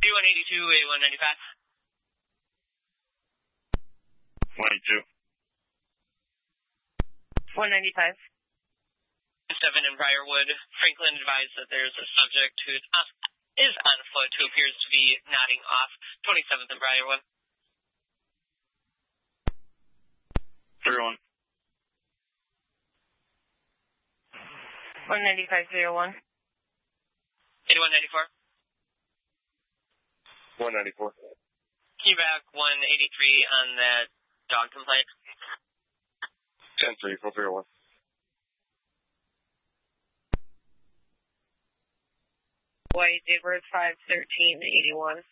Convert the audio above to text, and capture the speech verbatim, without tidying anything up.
eighty-one eighty-two, eighty-one ninety-five. one eighty-two. one ninety-five. seven in Briarwood. Franklin advised that there's a subject who is on foot who appears to be nodding off. twenty-seventh in Briarwood. three one. one ninety-five zero one. eighty-one ninety-four. one ninety-four. Can you back one eighty-three on that dog complaint? ten three, four zero one. White, Edward, five thirteen eighty-one.